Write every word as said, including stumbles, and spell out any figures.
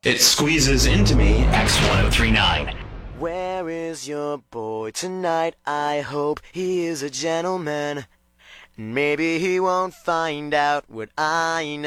It squeezes into me. X one oh three nine. Where is your boy tonight? I hope he is a gentleman. Maybe he won't find out what I know.